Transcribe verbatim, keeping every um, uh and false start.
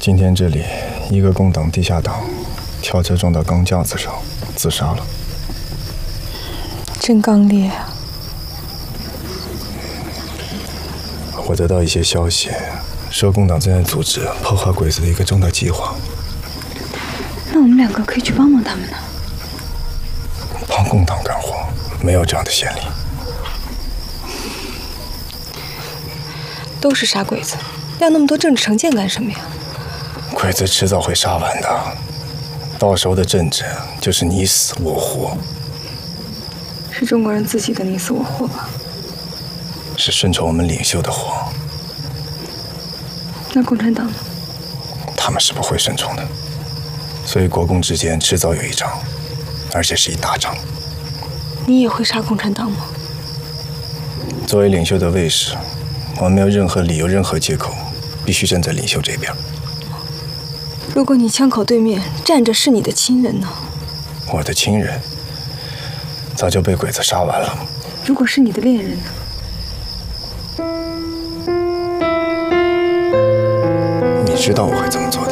今天这里一个共党地下党跳车撞到钢架子上，自杀了。 真刚烈啊！ 我得到一些消息，说共党正在组织破坏鬼子的一个重大计划。 那我们两个可以去帮帮他们呢。 帮共党干活，没有这样的先例。 都是杀鬼子，要那么多政治成见干什么呀？ 鬼子迟早会杀完的，到时候的政治就是你死我活。 是中国人自己的你死我活吧？ 是顺从我们领袖的活。 那共产党呢？ 他们是不会顺从的，所以国共之间迟早有一仗，而且是一大仗。 你也会杀共产党吗？ 作为领袖的卫士，我们没有任何理由、任何借口，必须站在领袖这边。 如果你枪口对面站着是你的亲人呢？ 我的亲人早就被鬼子杀完了。 如果是你的恋人呢？ 你知道我会这么做的。